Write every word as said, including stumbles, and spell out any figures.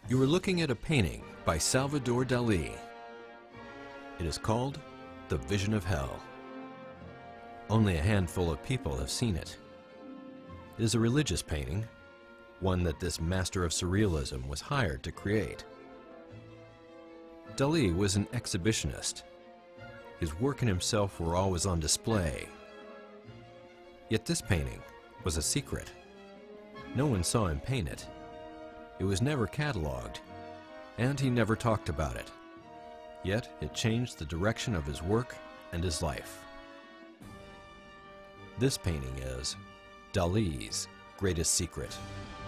You are looking at a painting by Salvador Dali. It is called The Vision of Hell. Only a handful of people have seen it. It is a religious painting, one that this master of surrealism was hired to create. Dali was an exhibitionist. His work and himself were always on display. Yet this painting was a secret. No one saw him paint it. It was never catalogued, and he never talked about it. Yet it changed the direction of his work and his life. This painting is Dali's greatest secret.